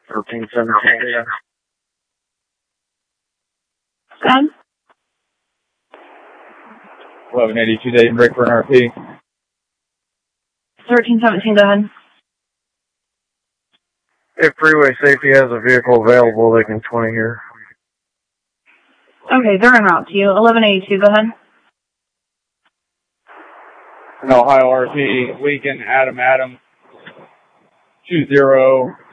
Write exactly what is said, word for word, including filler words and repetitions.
thirteen seventeen. Ten? eleven eighty-two Dayton, break for an R P. thirteen seventeen, go ahead. If freeway safety has a vehicle available, they can twenty here. Okay, they're en route to you. eleven eighty-two, go ahead. An Ohio R P, Lincoln, Adam, Adam, two zero